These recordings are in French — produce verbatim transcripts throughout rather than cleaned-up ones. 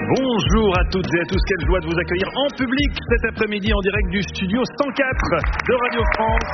Bonjour à toutes et à tous, quelle joie de vous accueillir en public cet après-midi en direct du studio cent quatre de Radio France.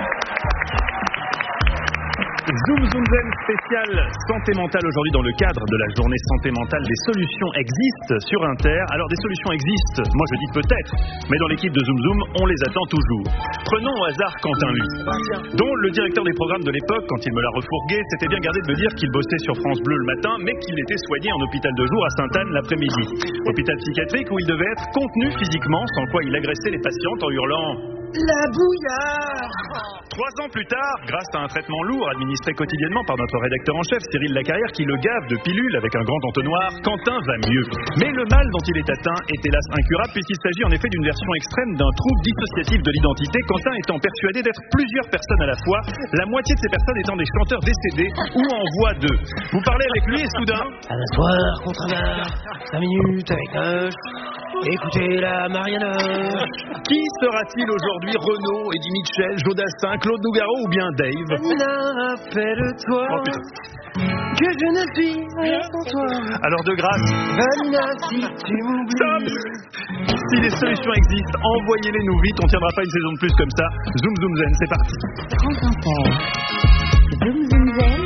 Zoom Zoom Zen spécial santé mentale aujourd'hui dans le cadre de la journée santé mentale. Des solutions existent sur Inter. Alors des solutions existent, moi je dis peut-être, mais dans l'équipe de Zoom Zoom, on les attend toujours. Prenons au hasard Quentin Lui, dont le directeur des programmes de l'époque, quand il me l'a refourgué, s'était bien gardé de me dire qu'il bossait sur France Bleu le matin, mais qu'il était soigné en hôpital de jour à Sainte-Anne l'après-midi. Hôpital psychiatrique où il devait être contenu physiquement, sans quoi il agressait les patientes en hurlant la bouillarde. Trois ans plus tard, grâce à un traitement lourd administré quotidiennement par notre rédacteur en chef, Cyril Lacarrière, qui le gave de pilules avec un grand entonnoir, Quentin va mieux. Mais le mal dont il est atteint est hélas incurable, puisqu'il s'agit en effet d'une version extrême d'un trouble dissociatif de l'identité, Quentin étant persuadé d'être plusieurs personnes à la fois, la moitié de ces personnes étant des chanteurs décédés ou en voie d'eux. Vous parlez avec lui et soudain... À la soirée, contre un cinq minutes avec un... Écoutez la Mariana. Qui sera-t-il aujourd'hui? Renaud, Eddie Mitchell, Jodassin, Claude Nougaro ou bien Dave? Nina, rappelle-toi oh, que je ne suis rien sans toi. Alors de grâce, Vanina, si tu m'oublies. Si les solutions existent, envoyez-les nous vite. On tiendra pas une saison de plus comme ça. Zoom Zoom Zen, c'est parti. France Inter. Zoom Zoom Zen.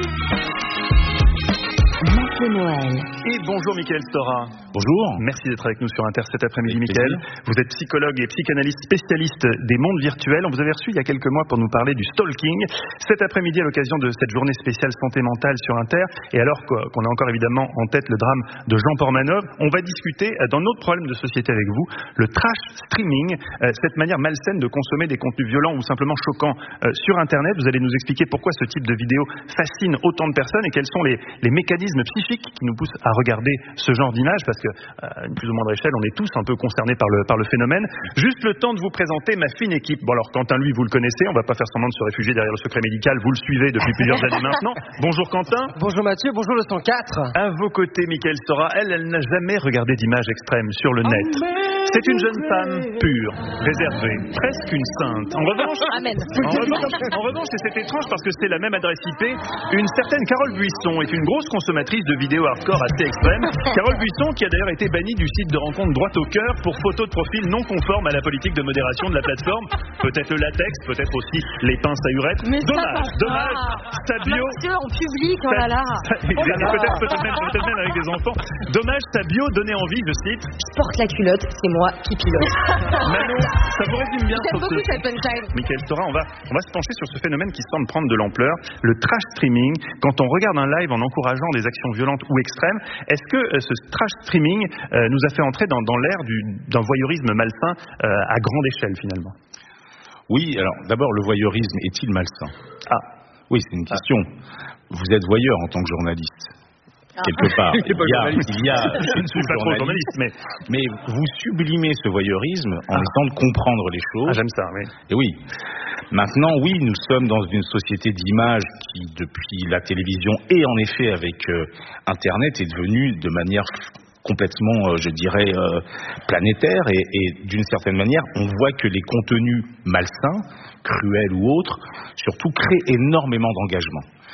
Mathieu Noël. Et bonjour Mickaël Stora. Bonjour. Merci d'être avec nous sur Inter cet après-midi, Mickaël. Vous êtes psychologue et psychanalyste spécialiste des mondes virtuels. On vous avait reçu il y a quelques mois pour nous parler du stalking. Cet après-midi, à l'occasion de cette journée spéciale santé mentale sur Inter, et alors qu'on a encore évidemment en tête le drame de Jean Portmanov, on va discuter d'un autre problème de société avec vous, le trash streaming, cette manière malsaine de consommer des contenus violents ou simplement choquants sur Internet. Vous allez nous expliquer pourquoi ce type de vidéo fascine autant de personnes et quels sont les, les mécanismes psychiques qui nous poussent à regarder ce genre d'image, parce que à une plus ou moindre échelle, on est tous un peu concernés par le, par le phénomène. Juste le temps de vous présenter ma fine équipe. Bon alors Quentin, lui, vous le connaissez, on va pas faire semblant de se réfugier derrière le secret médical, vous le suivez depuis plusieurs années maintenant. Bonjour Quentin. Bonjour Mathieu, bonjour le cent quatre. À vos côtés, Mickaël Stora, elle, elle n'a jamais regardé d'images extrêmes sur le net. C'est une jeune femme pure, réservée, presque une sainte. En revanche, Amen. En revanche, en revanche, et c'est étrange parce que c'est la même adresse I P, une certaine Carole Buisson est une grosse consommatrice de vidéos hardcore assez extrêmes. Carole Buisson qui a d'ailleurs été bannie du site de rencontre Droite au cœur pour photos de profil non conformes à la politique de modération de la plateforme. Peut-être le latex, peut-être aussi les pinces à urètre. Mais dommage, dommage. Sa bio... Monsieur, en public, oh là là. Peut-être peut même, peut même avec des enfants. Dommage, sa bio donnait envie, je cite. Je porte la culotte, c'est moi qui pilote. Manon, ça vous résume bien. J'aime beaucoup cette punchline. Mickaël Stora, on va, on va se pencher sur ce phénomène qui semble prendre de l'ampleur, le trash streaming. Quand on regarde un live en encourageant des actions violentes ou extrêmes, est-ce que euh, ce trash streaming euh, nous a fait entrer dans, dans l'ère du, d'un voyeurisme malsain euh, à grande échelle finalement? Oui, alors d'abord, le voyeurisme est-il malsain? Ah. Oui, c'est une question. Ah. Vous êtes voyeur en tant que journaliste. Ah. Quelque part. Il y a, il y a, je ne suis pas trop journaliste, mais... mais vous sublimez ce voyeurisme en ah. essayant de comprendre les choses. Ah, j'aime ça, oui. Et oui. Maintenant, oui, nous sommes dans une société d'images qui, depuis la télévision et en effet avec euh, Internet, est devenue de manière complètement, euh, je dirais, euh, planétaire. Et, et d'une certaine manière, on voit que les contenus malsains, cruels ou autres, surtout créent énormément d'engagement.